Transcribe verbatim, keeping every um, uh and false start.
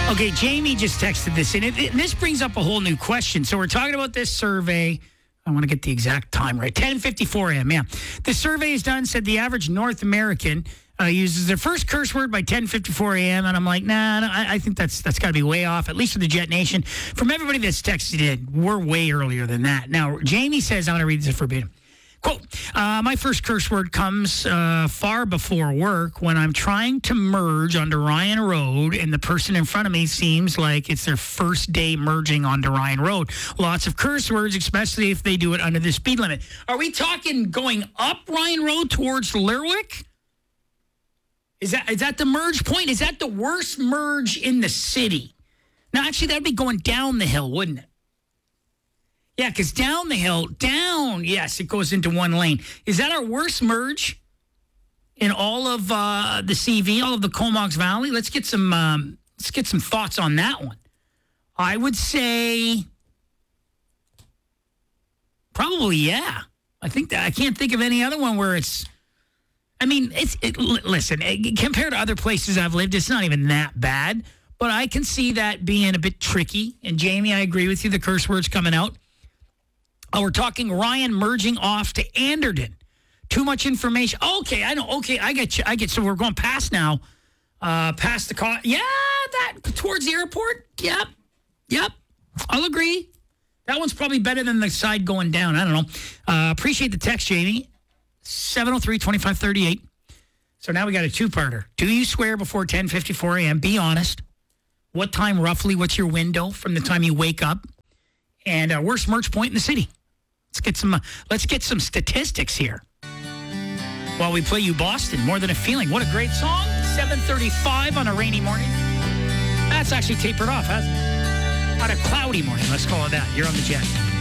Okay, Jamie just texted this in. And it- this brings up a whole new question. So we're talking about this survey. I want to get the exact time right. ten fifty-four a.m., yeah. The survey is done, said the average North American uh, uses their first curse word by ten fifty-four a.m. And I'm like, nah, no, I, I think that's that's got to be way off, at least for the Jet Nation. From everybody that's texted in, we're way earlier than that. Now, Jamie says, I'm going to read this verbatim. Quote, uh, my first curse word comes uh, far before work when I'm trying to merge onto Ryan Road and the person in front of me seems like it's their first day merging onto Ryan Road. Lots of curse words, especially if they do it under the speed limit. Are we talking going up Ryan Road towards Lerwick? Is that is that the merge point? Is that the worst merge in the city? No, actually, that would be going down the hill, wouldn't it? Yeah, because down the hill, down, yes, it goes into one lane. Is that our worst merge in all of uh, the C V, all of the Comox Valley? Let's get some um, let's get some thoughts on that one. I would say probably, yeah. I think that I can't think of any other one where it's. I mean, it's it, listen, compared to other places I've lived, it's not even that bad. But I can see that being a bit tricky. And Jamie, I agree with you. The curse words coming out. Oh, we're talking Ryan merging off to Anderton. Too much information. Okay, I know. Okay, I get you. I get. So we're going past now, uh, past the car. Yeah, that towards the airport. Yep, yep. I'll agree. That one's probably better than the side going down. I don't know. Uh, appreciate the text, Jamie. seven oh three, twenty-five thirty-eight. So now we got a two-parter. Do you swear before ten fifty-four a.m.? Be honest. What time roughly? What's your window from the time you wake up? And uh, worst merch point in the city. Let's get some. Uh, let's get some statistics here. While we play you Boston, More Than a Feeling. What a great song. seven thirty-five on a rainy morning. That's actually tapered off, hasn't it? On a cloudy morning, let's call it that. You're on the Jet.